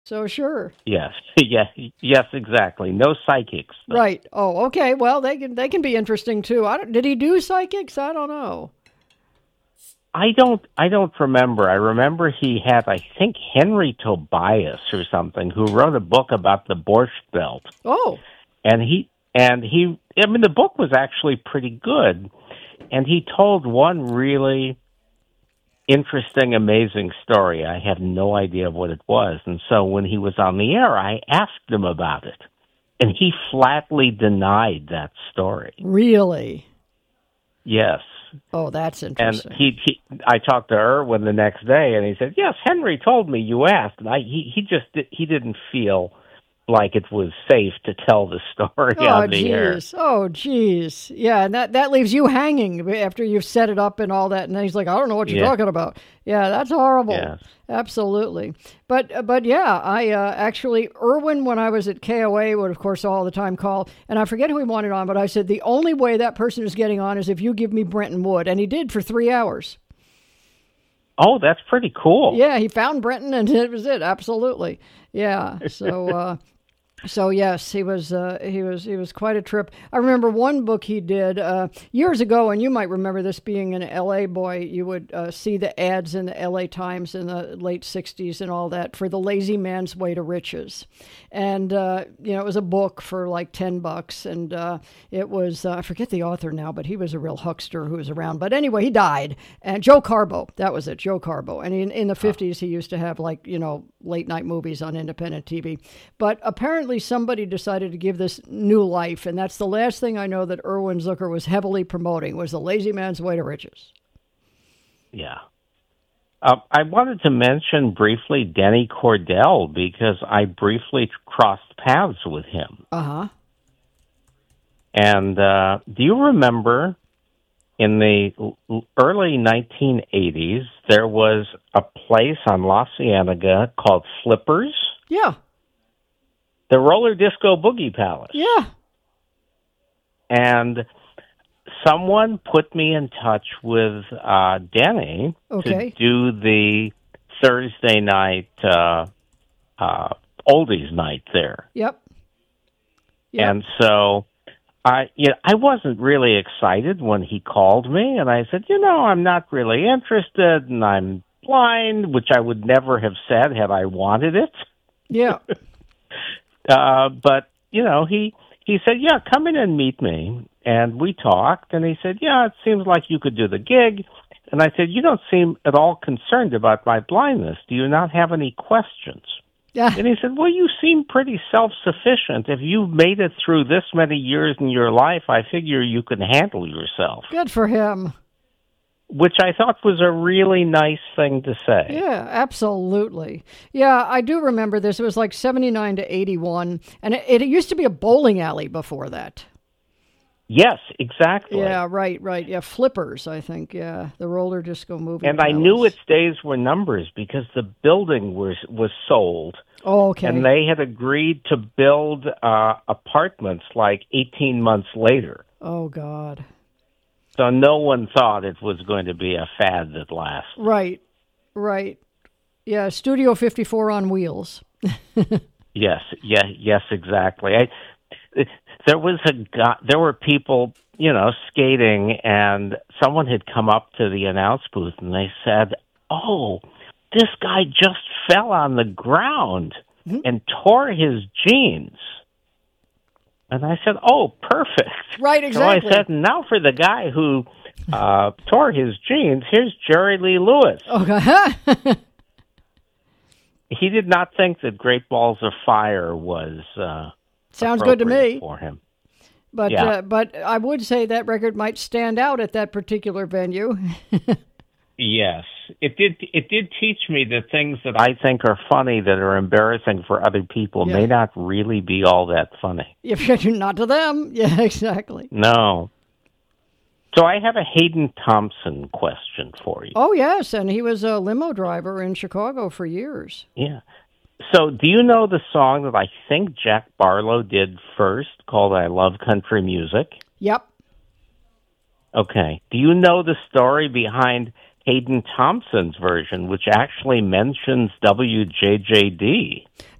So sure. Yes, yes, yes, exactly. No psychics, though. Right. Oh, okay. Well, they can be interesting too. Did he do psychics? I don't know. I don't remember. I remember he had, I think, Henry Tobias or something, who wrote a book about the Borscht Belt, Oh, and he. I mean, the book was actually pretty good, and he told one really interesting, amazing story. I had no idea what it was, and so when he was on the air, I asked him about it, and he flatly denied that story. really? Yes. Oh, that's And interesting. I talked to Irwin the next day, and he said, "Yes, Henry told me you asked." And he didn't feel like it was safe to tell the story Oh, on the air. geez. Oh, geez. Yeah, and that leaves you hanging after you've set it up and all that. And then he's like, I don't know what you're Yeah, talking about. Yeah, that's horrible. yeah. Absolutely. But yeah, I actually, Irwin, when I was at KOA, would, of course, all the time call. And I forget who he wanted on, but I said, the only way that person is getting on is if you give me Brenton Wood. And he did for 3 hours. Oh, that's pretty cool. Yeah, he found Brenton, and it was it. Absolutely. Yeah. So yes, he was quite a trip. I remember one book he did years ago, and you might remember this being an L.A. boy. You would see the ads in the L.A. Times in the late '60s and all that for the Lazy Man's Way to Riches, and it was a book for like $10, and it was I forget the author now, but he was a real huckster who was around. But anyway, he died, and Joe Carbo, that was it, Joe Carbo, and in the '50s he used to have like late night movies on independent TV, but apparently somebody decided to give this new life, and that's the last thing I know that Irwin Zucker was heavily promoting was the Lazy Man's Way to Riches. Yeah. I wanted to mention briefly Denny Cordell because I briefly crossed paths with him. Uh huh. And do you remember in the early 1980s, there was a place on La Cienega called Flippers, Yeah. the roller disco boogie palace. Yeah. And someone put me in touch with Denny to Okay. do the Thursday night oldies night there. Yep. Yep. And so I wasn't really excited when he called me, and I said, I'm not really interested, and I'm blind, which I would never have said had I wanted it. Yeah. But he said, yeah, come in and meet me, and we talked, and he said, yeah, it seems like you could do the gig, and I said, you don't seem at all concerned about my blindness. Do you not have any questions? Yeah. And he said, well, you seem pretty self-sufficient. If you've made it through this many years in your life, I figure you can handle yourself, Good for him. which I thought was a really nice thing to say. Yeah, absolutely. Yeah, I do remember this. It was like 79 to 81, and it used to be a bowling alley before that. Yes, exactly. Yeah, right. Yeah, Flippers, I think. Yeah, the roller disco movie And I knew palace. its days were numbers because the building was sold, Oh, okay. and they had agreed to build apartments like 18 months later. Oh, God. So no one thought it was going to be a fad that lasts. Right. Yeah, Studio 54 on wheels. Yes, exactly. There was a guy, there were people, skating, and someone had come up to the announce booth and they said, "Oh, this guy just fell on the ground and tore his jeans." And I said, "Oh, perfect." Right, exactly. So I said, "Now for the guy who tore his jeans, here's Jerry Lee Lewis." Okay. He did not think that Great Balls of Fire was Sounds good to appropriate me. for him. But Yeah. but I would say that record might stand out at that particular venue. Yes, it did. It did teach me that things that I think are funny that are embarrassing for other people Yeah. may not really be all that funny. If you're not to them. Yeah, exactly. No. So I have a Hayden Thompson question for you. Oh, yes, and he was a limo driver in Chicago for years. Yeah. So do you know the song that I think Jack Barlow did first called I Love Country Music? Yep. Okay. Do you know the story behind Hayden Thompson's version, which actually mentions WJJD.